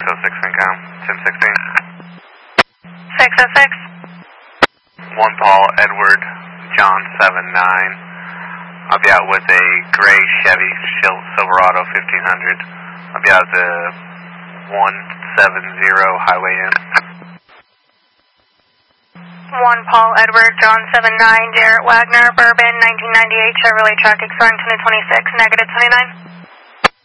606 Incom, 1016. 606. 1 Paul Edward John 79. I'll be out with a gray Chevy Silverado 1500. I'll be out at the 170 Highway N. 1 Paul Edward John 79, Jarrett Wagner, Bourbon, 1998 Chevrolet Track Explorer 2026, -29.